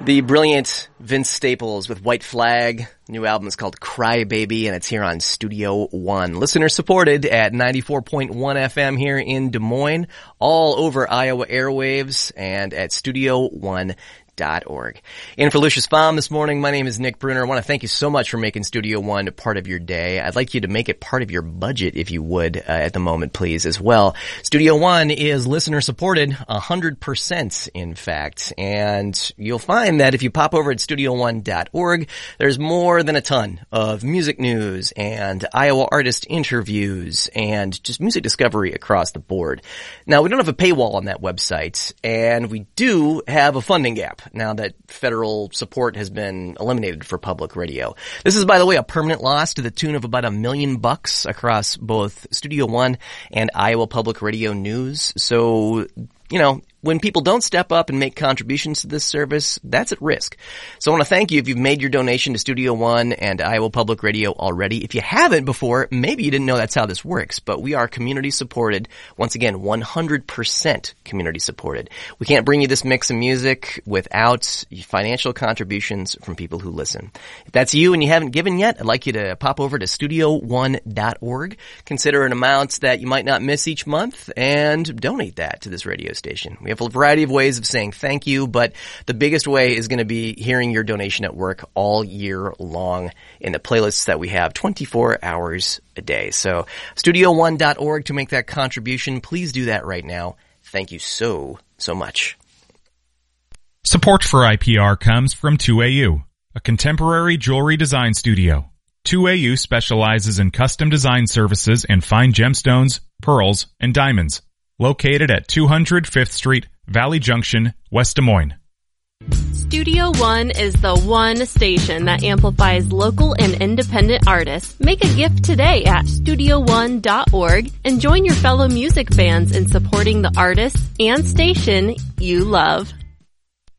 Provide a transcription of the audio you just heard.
The brilliant Vince Staples with White Flag. New album is called Cry Baby, and it's here on Studio One. Listener supported at 94.1 FM here in Des Moines, all over Iowa airwaves, and at StudioOne.org. In for Lucius Baum this morning, my name is Nick Bruner. I want to thank you so much for making Studio One a part of your day. I'd like you to make it part of your budget, if you would, at the moment, please, as well. Studio One is listener supported, 100%, in fact. And you'll find that if you pop over at StudioOne.org, there's more than a ton of music news and Iowa artist interviews and just music discovery across the board. Now, we don't have a paywall on that website, and we do have a funding gap now that federal support has been eliminated for public radio. This is, by the way, a permanent loss to the tune of about $1 million across both Studio One and Iowa Public Radio News. So, you know, when people don't step up and make contributions to this service, that's at risk. So I want to thank you if you've made your donation to Studio One and Iowa Public Radio already. If you haven't before, maybe you didn't know that's how this works, but we are community supported. Once again, 100% community supported. We can't bring you this mix of music without financial contributions from people who listen. If that's you and you haven't given yet, I'd like you to pop over to StudioOne.org, consider an amount that you might not miss each month, and donate that to this radio station. We have a variety of ways of saying thank you, but the biggest way is going to be hearing your donation at work all year long in the playlists that we have 24 hours a day. So StudioOne.org to make that contribution. Please do that right now. Thank you so much. Support for IPR comes from 2AU, a contemporary jewelry design studio. 2AU specializes in custom design services and fine gemstones, pearls, and diamonds. Located at 200 5th Street, Valley Junction, West Des Moines. Studio One is the one station that amplifies local and independent artists. Make a gift today at StudioOne.org and join your fellow music fans in supporting the artists and station you love.